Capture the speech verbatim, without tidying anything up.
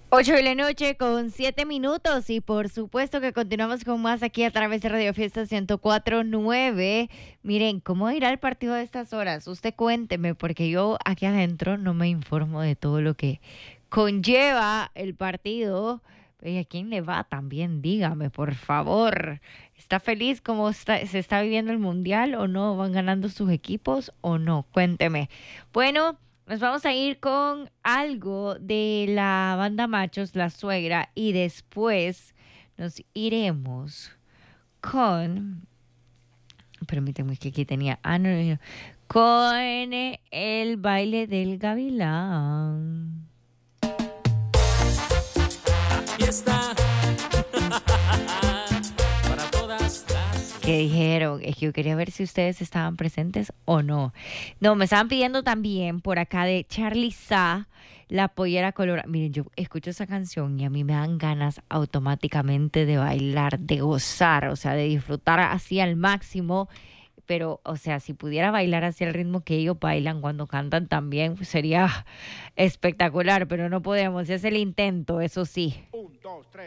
Ocho de la noche con siete minutos y por supuesto que continuamos con más aquí a través de Radio Fiesta ciento cuatro punto nueve. Miren, ¿cómo irá el partido a estas horas? Usted cuénteme porque yo aquí adentro no me informo de todo lo que conlleva el partido. ¿Y a quién le va también? Dígame, por favor. ¿Está feliz cómo está, se está viviendo el Mundial o no? ¿Van ganando sus equipos o no? Cuénteme. Bueno. Nos vamos a ir con algo de la banda Machos, La Suegra, y después nos iremos con, permítanme que aquí tenía, ah, no, no, no, con el baile del gavilán. Aquí está. Para todas las... ¿Qué dijeron? Es que yo quería ver si ustedes estaban presentes o no. No, me estaban pidiendo también por acá de Charly Sa, La Pollera Colorada. Miren, yo escucho esa canción y a mí me dan ganas automáticamente de bailar, de gozar, o sea, de disfrutar así al máximo. Pero, o sea, si pudiera bailar así al ritmo que ellos bailan cuando cantan también, pues sería espectacular, pero no podemos. Es el intento, eso sí. Un, dos, tres.